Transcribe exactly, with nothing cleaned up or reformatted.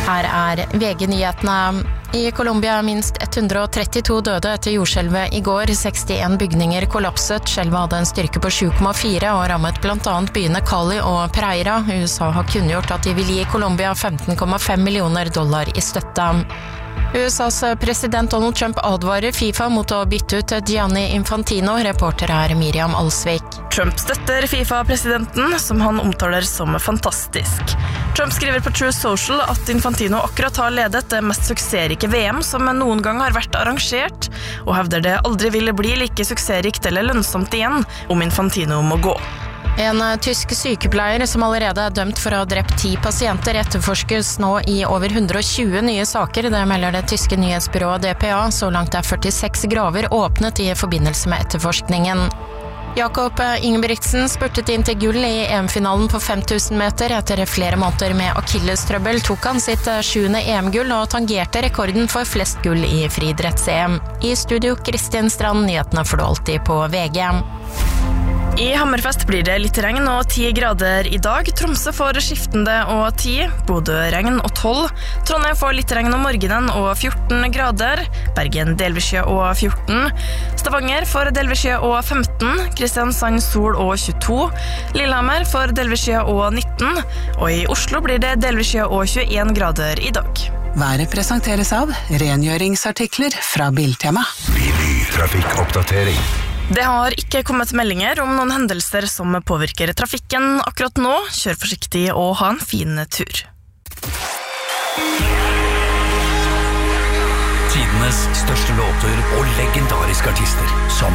Her er V G-nyhetene. I Colombia er minst ett hundre og trettito døde etter jordskjelvet i går. sekstien bygninger kollapset. Skjelvet hadde en styrke på sju komma fire og rammet blant annet byene Cali og Pereira. U S A har kunngjort at de vil gi Colombia femten komma fem millioner dollar i støtte. U S A's president Donald Trump advarer FIFA mot å bytte ut Gianni Infantino. Reporter er Miriam Alsvik. Trump støtter FIFA-presidenten, som han omtaler som fantastisk. Trump skriver på True Social at Infantino akkurat har ledet det mest suksessrike V M som noen gang har vært arrangert, og hevder det aldri ville bli like suksessrikt eller lønnsomt igjen om Infantino må gå. En tysk sykepleier som allerede er dømt for å ha drept ti pasienter etterforskes nå i over hundre og tjue nye saker. Det melder det tyske nyhetsbyrået D P A. Så langt er førtiseks graver åpnet i forbindelse med etterforskningen. Jakob Ingebrigtsen spurtet inn til gull i E M-finalen på fem tusen meter. Etter flere måneder med akillestrøbbel tok han sitt sjuende E M-gull og tangerte rekorden for flest gull i friidretts-E M. I studio Kristin Strand, nyhetene får du alltid på V G. I Hammerfest blir det litt regn og ti grader i dag. Tromsø får skiftende og ti, Bodø regn og tolv. Trondheim får litt regn om morgenen og fjorten grader. Bergen delvis skya og fjorten. Stavanger får delvis skya og femten. Kristiansand sol og tjueto. Lillehammer får delvis skya og nitten. Og i Oslo blir det delvis skya og tjueen grader i dag. Været presenteres av rengjøringsartikler fra Biltema. Trafikkoppdatering. Det har ikke kommet meldinger om noen hendelser som påvirker trafikken akkurat nå. Kjør forsiktig og ha en fin tur. Tidenes største låter og legendariske artister som